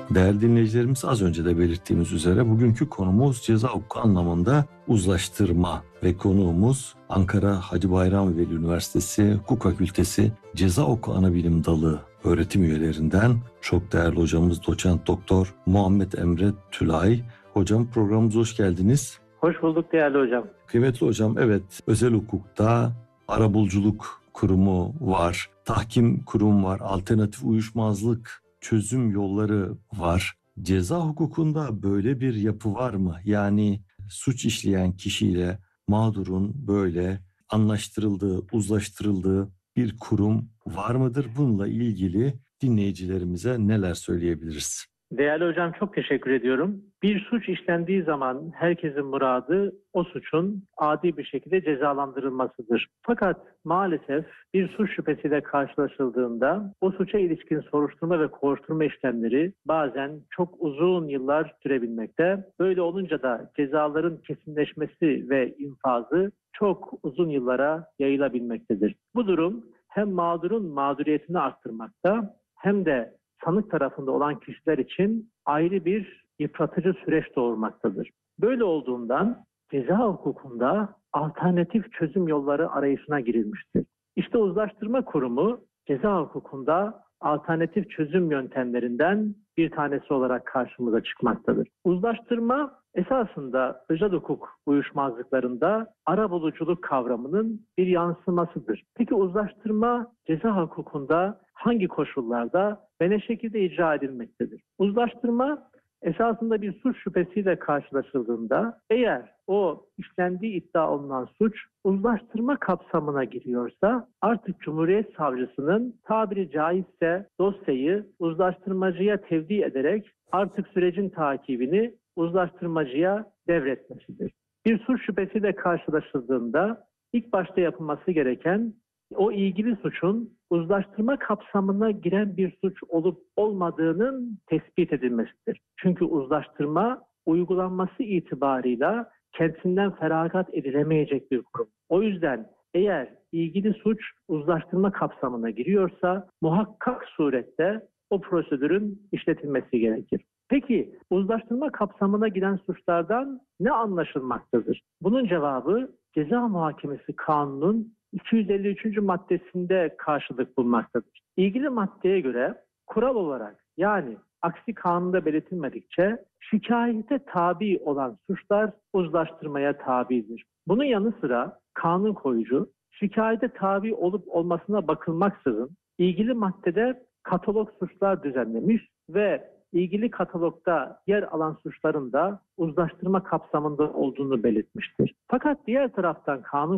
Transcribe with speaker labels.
Speaker 1: Değerli dinleyicilerimiz, az önce de belirttiğimiz üzere bugünkü konumuz ceza hukuku anlamında uzlaştırma ve konuğumuz Ankara Hacı Bayram Veli Üniversitesi Hukuk Fakültesi Ceza Hukuku Anabilim Dalı öğretim üyelerinden çok değerli hocamız Doçent Doktor Muhammed Emre Tülay. Hocam, programımıza hoş geldiniz.
Speaker 2: Hoş bulduk değerli hocam.
Speaker 1: Kıymetli hocam, evet, özel hukukta arabuluculuk kurumu var, tahkim kurumu var, alternatif uyuşmazlık çözüm yolları var. Ceza hukukunda böyle bir yapı var mı? Yani suç işleyen kişiyle mağdurun böyle anlaştırıldığı, uzlaştırıldığı bir kurum var mıdır? Bununla ilgili dinleyicilerimize neler söyleyebiliriz?
Speaker 2: Değerli hocam, çok teşekkür ediyorum. Bir suç işlendiği zaman herkesin muradı o suçun adil bir şekilde cezalandırılmasıdır. Fakat maalesef bir suç şüphesiyle karşılaşıldığında o suça ilişkin soruşturma ve kovuşturma işlemleri bazen çok uzun yıllar sürebilmekte. Böyle olunca da cezaların kesinleşmesi ve infazı çok uzun yıllara yayılabilmektedir. Bu durum hem mağdurun mağduriyetini arttırmakta hem de sanık tarafında olan kişiler için ayrı bir yıpratıcı süreç doğurmaktadır. Böyle olduğundan ceza hukukunda alternatif çözüm yolları arayışına girilmiştir. İşte Uzlaştırma Kurumu ceza hukukunda alternatif çözüm yöntemlerinden bir tanesi olarak karşımıza çıkmaktadır. Uzlaştırma esasında özel hukuk uyuşmazlıklarında arabuluculuk kavramının bir yansımasıdır. Peki uzlaştırma ceza hukukunda hangi koşullarda ve ne şekilde icra edilmektedir? Uzlaştırma esasında bir suç şüphesiyle karşılaşıldığında eğer o işlendiği iddia olunan suç uzlaştırma kapsamına giriyorsa artık Cumhuriyet Savcısının tabiri caizse dosyayı uzlaştırmacıya tevdi ederek artık sürecin takibini uzlaştırmacıya devretmesidir. Bir suç şüphesiyle karşılaşıldığında ilk başta yapılması gereken o ilgili suçun uzlaştırma kapsamına giren bir suç olup olmadığının tespit edilmesidir. Çünkü uzlaştırma uygulanması itibarıyla kendisinden feragat edilemeyecek bir kurum. O yüzden eğer ilgili suç uzlaştırma kapsamına giriyorsa muhakkak surette o prosedürün işletilmesi gerekir. Peki uzlaştırma kapsamına giren suçlardan ne anlaşılmaktadır? Bunun cevabı Ceza Muhakemesi Kanunu'nun 253. maddesinde karşılık bulmaktadır. İlgili maddeye göre kural olarak, yani aksi kanunda belirtilmedikçe şikayete tabi olan suçlar uzlaştırmaya tabidir. Bunun yanı sıra kanun koyucu şikayete tabi olup olmasına bakılmaksızın ilgili maddede katalog suçlar düzenlemiş ve ilgili katalogda yer alan suçların da uzlaştırma kapsamında olduğunu belirtmiştir. Fakat diğer taraftan kanun